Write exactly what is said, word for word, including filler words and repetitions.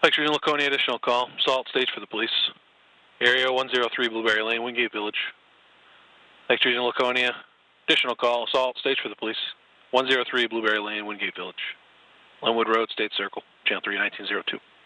Section Laconia, additional call. Salt stage for the police. Area one oh three Blueberry Lane, Wingate Village. Section Laconia, additional call. Assault stage for the police. one oh three Blueberry Lane, Wingate Village. Linwood Road, State Circle, channel three nineteen oh two.